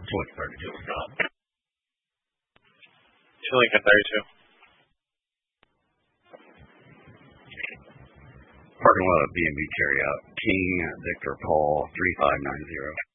what's 32 stop. Lincoln 32. Parking lot of B&B carryout. King Victor Paul 3590.